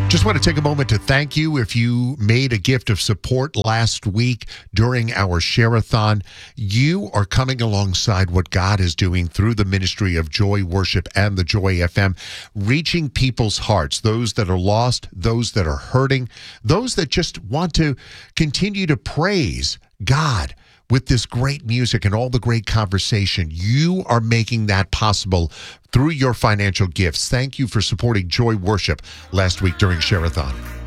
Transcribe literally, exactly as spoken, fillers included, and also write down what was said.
Just want to take a moment to thank you if you made a gift of support last week during our Share-a-thon. You are coming alongside what God is doing through the ministry of Joy Worship and the Joy F M, reaching people's hearts, those that are lost, those that are hurting, those that just want to continue to praise God with this great music and all the great conversation. You are making that possible through your financial gifts. Thank you for supporting Joy Worship last week during Share-a-thon.